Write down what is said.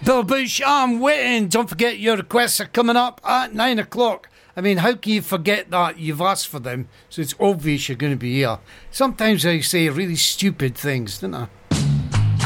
Bill Bush, I'm waiting. Don't forget your requests are coming up at 9 o'clock. I mean, how can you forget that? You've asked for them, so it's obvious you're going to be here. Sometimes I say really stupid things, don't I?